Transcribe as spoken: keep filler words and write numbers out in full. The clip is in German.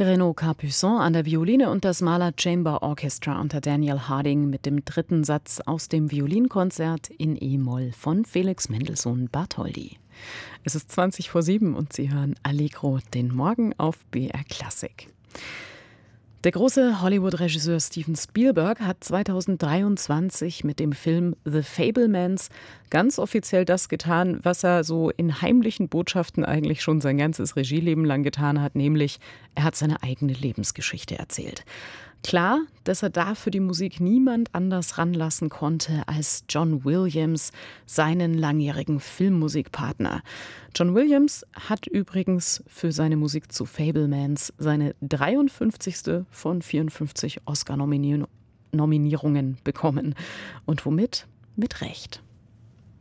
Renaud Capuçon an der Violine und das Mahler Chamber Orchestra unter Daniel Harding mit dem dritten Satz aus dem Violinkonzert in E-Moll von Felix Mendelssohn Bartholdy. Es ist zwanzig vor sieben und Sie hören Allegro, den Morgen auf B R Klassik. Der große Hollywood-Regisseur Steven Spielberg hat zweitausenddreiundzwanzig mit dem Film The Fabelmans ganz offiziell das getan, was er so in heimlichen Botschaften eigentlich schon sein ganzes Regieleben lang getan hat, nämlich er hat seine eigene Lebensgeschichte erzählt. Klar, dass er da für die Musik niemand anders ranlassen konnte als John Williams, seinen langjährigen Filmmusikpartner. John Williams hat übrigens für seine Musik zu Fabelmans seine dreiundfünfzigste von vierundfünfzig Oscar-Nominierungen bekommen. Und womit? Mit Recht.